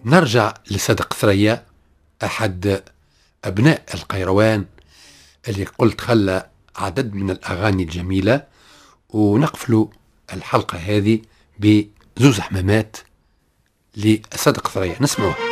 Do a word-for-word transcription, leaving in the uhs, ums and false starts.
نرجع لصدق ثريا، أحد أبناء القيروان اللي قلت خلى عدد من الأغاني الجميلة، ونقفلوا الحلقة هذه بزوز حمامات لصدق ثريا نسمعوها.